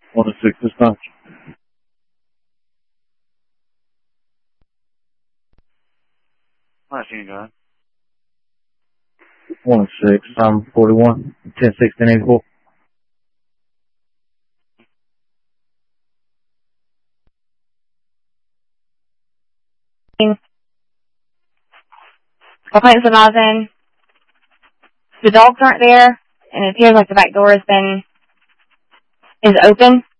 106 dispatch. Last unit, go ahead. 106, I'm 41, 10-16-84. Complaints arising. The dogs aren't there, and it appears like the back door is open.